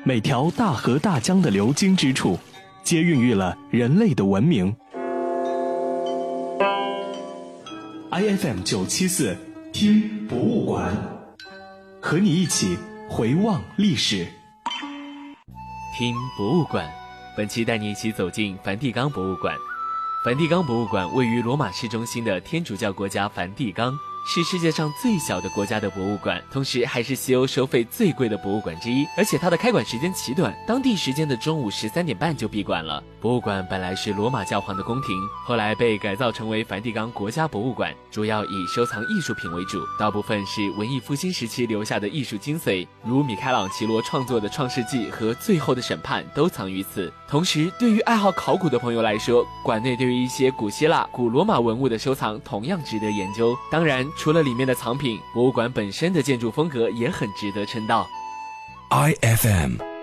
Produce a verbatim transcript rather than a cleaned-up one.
每条大河大江的流经之处，皆孕育了人类的文明。I F M 九七四，听博物馆，和你一起回望历史。 听博物馆，本期带你一起走进梵蒂冈博物馆。梵蒂冈博物馆位于罗马市中心的天主教国家梵蒂冈，是世界上最小的国家的博物馆，同时还是西欧收费最贵的博物馆之一。而且它的开馆时间奇短，当地时间的中午十三点半就闭馆了。博物馆本来是罗马教皇的宫廷，后来被改造成为梵蒂冈国家博物馆，主要以收藏艺术品为主，大部分是文艺复兴时期留下的艺术精髓，如米开朗基罗创作的《创世纪》和《最后的审判》都藏于此。同时，对于爱好考古的朋友来说，馆内对于一些古希腊、古罗马文物的收藏同样值得研究。当然，除了里面的藏品，博物馆本身的建筑风格也很值得称道。 I F M